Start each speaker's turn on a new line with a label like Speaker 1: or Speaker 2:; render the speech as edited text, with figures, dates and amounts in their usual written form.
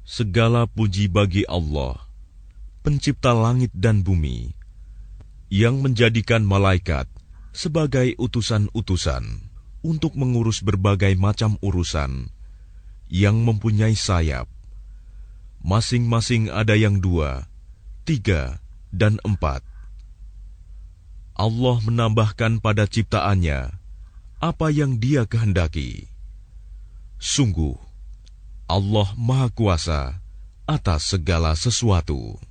Speaker 1: Segala puji bagi Allah, pencipta langit dan bumi, yang menjadikan malaikat sebagai utusan-utusan untuk mengurus berbagai macam urusan, yang mempunyai sayap. Masing-masing ada yang 2, 3, dan 4. Allah menambahkan pada ciptaannya apa yang Dia kehendaki. Sungguh, Allah Maha Kuasa atas segala sesuatu.